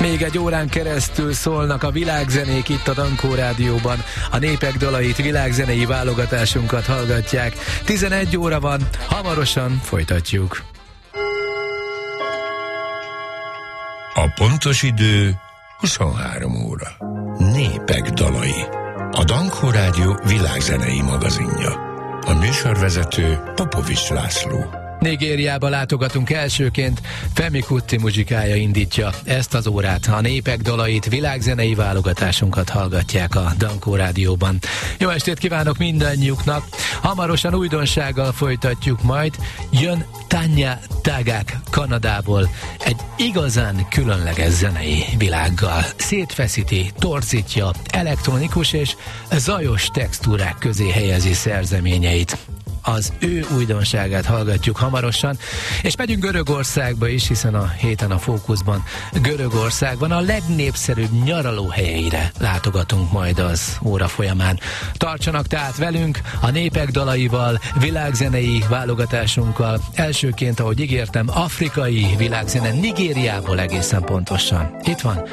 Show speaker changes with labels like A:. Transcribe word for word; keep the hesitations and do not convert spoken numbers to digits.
A: Még egy órán keresztül szólnak a világzenék itt a Dankó Rádióban. A népek dalait, világzenei válogatásunkat hallgatják. tizenegy óra van, hamarosan folytatjuk.
B: A pontos idő huszonhárom óra. Népek dalai. A Dankó Rádió világzenei magazinja. A műsorvezető Popovics László.
A: Nigériába látogatunk elsőként, Femi Kuti muzsikája indítja ezt az órát. A népek dalait, világzenei válogatásunkat hallgatják a Dankó Rádióban. Jó estét kívánok mindannyiuknak! Hamarosan újdonsággal folytatjuk majd. Jön Tanya Tagaq Kanadából egy igazán különleges zenei világgal. Szétfeszíti, torzítja, elektronikus és zajos textúrák közé helyezi szerzeményeit. Az ő újdonságát hallgatjuk hamarosan, és megyünk Görögországba is, hiszen a héten a fókuszban Görögországban a legnépszerűbb nyaralóhelyeire látogatunk majd az óra folyamán. Tartsanak tehát velünk a népek dalaival, világzenei válogatásunkkal. Elsőként, ahogy ígértem, afrikai világzene, Nigériából egészen pontosan. Itt van